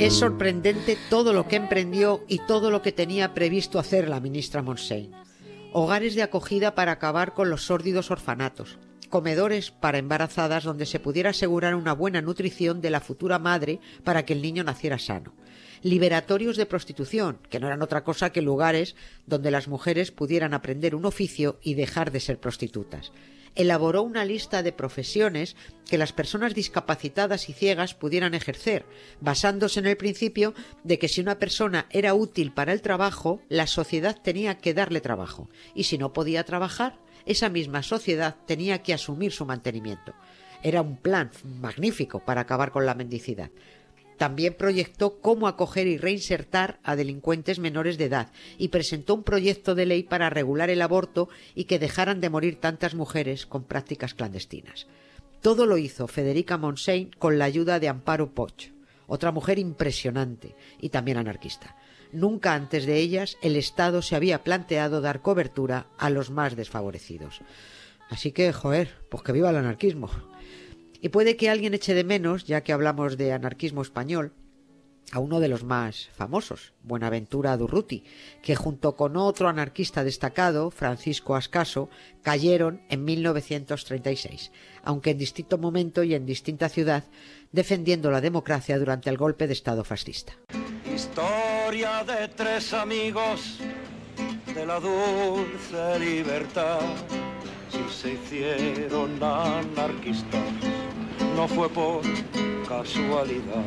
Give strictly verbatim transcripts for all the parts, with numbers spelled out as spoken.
Es sorprendente todo lo que emprendió y todo lo que tenía previsto hacer la ministra Montseny. Hogares de acogida para acabar con los sórdidos orfanatos, comedores para embarazadas donde se pudiera asegurar una buena nutrición de la futura madre para que el niño naciera sano, liberatorios de prostitución, que no eran otra cosa que lugares donde las mujeres pudieran aprender un oficio y dejar de ser prostitutas. Elaboró una lista de profesiones que las personas discapacitadas y ciegas pudieran ejercer, basándose en el principio de que si una persona era útil para el trabajo, la sociedad tenía que darle trabajo, y si no podía trabajar, esa misma sociedad tenía que asumir su mantenimiento. Era un plan magnífico para acabar con la mendicidad. También proyectó cómo acoger y reinsertar a delincuentes menores de edad y presentó un proyecto de ley para regular el aborto y que dejaran de morir tantas mujeres con prácticas clandestinas. Todo lo hizo Federica Montseny con la ayuda de Amparo Poch, otra mujer impresionante y también anarquista. Nunca antes de ellas el Estado se había planteado dar cobertura a los más desfavorecidos. Así que, joder, pues que viva el anarquismo. Y puede que alguien eche de menos, ya que hablamos de anarquismo español, a uno de los más famosos, Buenaventura Durruti, que junto con otro anarquista destacado, Francisco Ascaso, cayeron en mil novecientos treinta y seis, aunque en distinto momento y en distinta ciudad, defendiendo la democracia durante el golpe de Estado fascista. Historia de tres amigos de la dulce libertad, si se hicieron anarquistas, no fue por casualidad.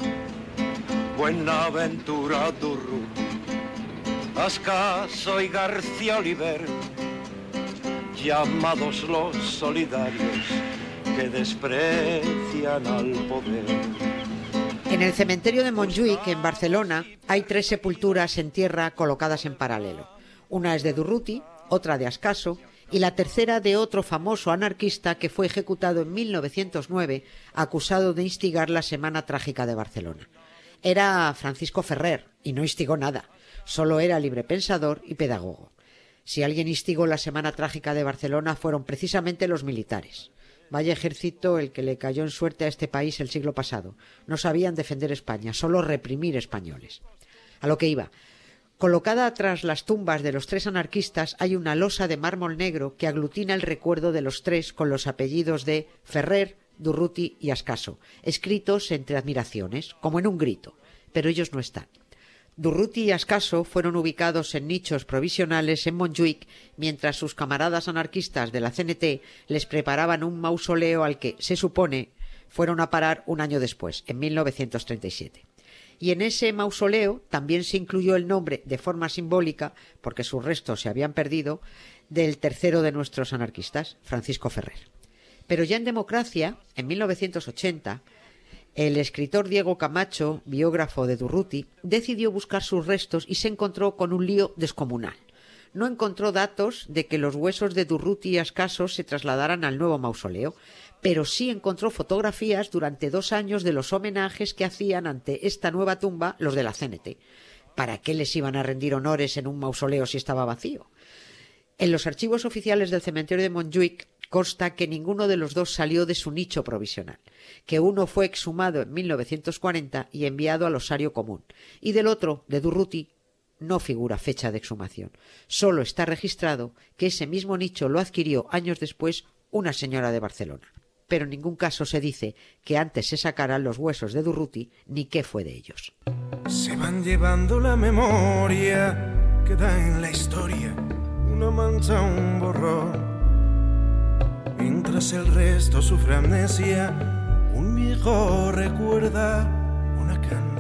Buenaventura Durruti, Ascaso y García Oliver, llamados los solidarios que desprecian al poder. En el cementerio de Montjuïc, en Barcelona, hay tres sepulturas en tierra colocadas en paralelo. Una es de Durruti, otra de Ascaso y la tercera de otro famoso anarquista que fue ejecutado en mil novecientos nueve acusado de instigar la Semana Trágica de Barcelona. Era Francisco Ferrer y no instigó nada, solo era librepensador y pedagogo. Si alguien instigó la Semana Trágica de Barcelona fueron precisamente los militares. Vaya ejército el que le cayó en suerte a este país el siglo pasado. No sabían defender España, solo reprimir españoles. A lo que iba. Colocada tras las tumbas de los tres anarquistas hay una losa de mármol negro que aglutina el recuerdo de los tres con los apellidos de Ferrer, Durruti y Ascaso, escritos entre admiraciones, como en un grito, pero ellos no están. Durruti y Ascaso fueron ubicados en nichos provisionales en Montjuïc, mientras sus camaradas anarquistas de la C N T les preparaban un mausoleo al que, se supone, fueron a parar un año después, en mil novecientos treinta y siete. Y en ese mausoleo también se incluyó el nombre, de forma simbólica, porque sus restos se habían perdido, del tercero de nuestros anarquistas, Francisco Ferrer. Pero ya en democracia, en mil novecientos ochenta, el escritor Diego Camacho, biógrafo de Durruti, decidió buscar sus restos y se encontró con un lío descomunal. No encontró datos de que los huesos de Durruti y Ascaso se trasladaran al nuevo mausoleo, pero sí encontró fotografías durante dos años de los homenajes que hacían ante esta nueva tumba los de la C N T. ¿Para qué les iban a rendir honores en un mausoleo si estaba vacío? En los archivos oficiales del cementerio de Montjuïc consta que ninguno de los dos salió de su nicho provisional, que uno fue exhumado en mil novecientos cuarenta y enviado al osario común, y del otro, de Durruti, no figura fecha de exhumación. Solo está registrado que ese mismo nicho lo adquirió años después una señora de Barcelona. Pero en ningún caso se dice que antes se sacaran los huesos de Durruti ni qué fue de ellos. Se van llevando la memoria, queda en la historia una mancha, un borrón. Mientras el resto sufre amnesia, un viejo recuerda una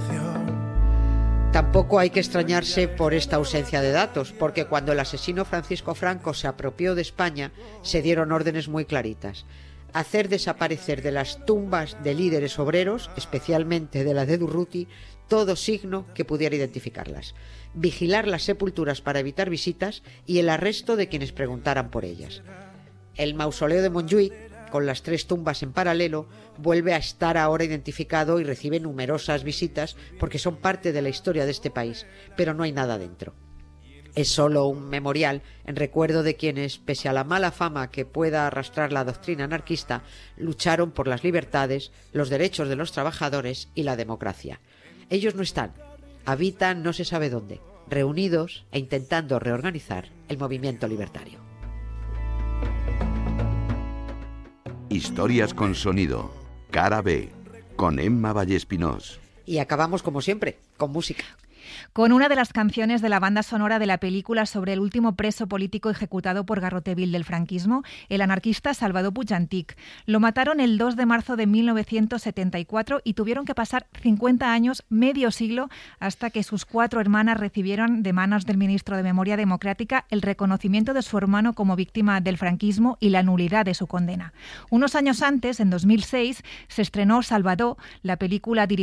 canción. Tampoco hay que extrañarse por esta ausencia de datos, porque cuando el asesino Francisco Franco se apropió de España, se dieron órdenes muy claritas. Hacer desaparecer de las tumbas de líderes obreros, especialmente de la de Durruti, todo signo que pudiera identificarlas. Vigilar las sepulturas para evitar visitas y el arresto de quienes preguntaran por ellas. El mausoleo de Montjuïc, con las tres tumbas en paralelo, vuelve a estar ahora identificado y recibe numerosas visitas porque son parte de la historia de este país, pero no hay nada dentro. Es solo un memorial en recuerdo de quienes, pese a la mala fama que pueda arrastrar la doctrina anarquista, lucharon por las libertades, los derechos de los trabajadores y la democracia. Ellos no están, habitan no se sabe dónde, reunidos e intentando reorganizar el movimiento libertario. Historias con sonido, cara B, con Emma Vallespinós. Y acabamos como siempre, con música. Con una de las canciones de la banda sonora de la película sobre el último preso político ejecutado por Garroteville del franquismo, el anarquista Salvador Puig Antich. Lo mataron el dos de marzo de mil novecientos setenta y cuatro y tuvieron que pasar cincuenta años, medio siglo, hasta que sus cuatro hermanas recibieron de manos del ministro de Memoria Democrática el reconocimiento de su hermano como víctima del franquismo y la nulidad de su condena. Unos años antes, en dos mil seis, se estrenó Salvador, la película dirigida